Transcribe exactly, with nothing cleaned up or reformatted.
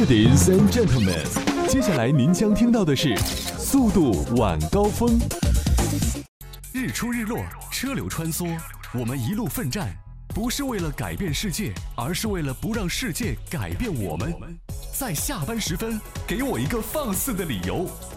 Ladies and gentlemen， 接下来您将听到的是速度晚高峰。日出日落，车流穿梭，我们一路奋战，不是为了改变世界，而是为了不让世界改变我们。在下班时分，给我一个放肆的理由。